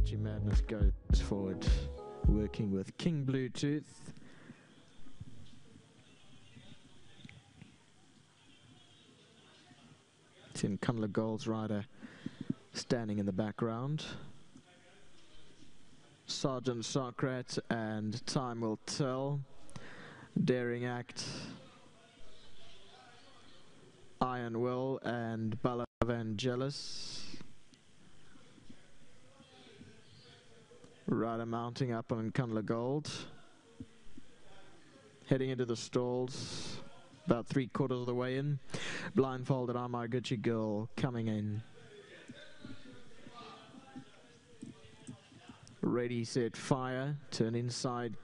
Archie Madness goes forward, working with King Bluetooth. Tim Cunliffe Gold's rider standing in the background. Sergeant Socrates and Time Will Tell. Daring Act, Iron Will and Bala Vangelis. Rider mounting up on Cunliffe Gold. Heading into the stalls, about 3/4 of the way in. Blindfolded Amaguchi Girl coming in. Ready, set, fire. Turn inside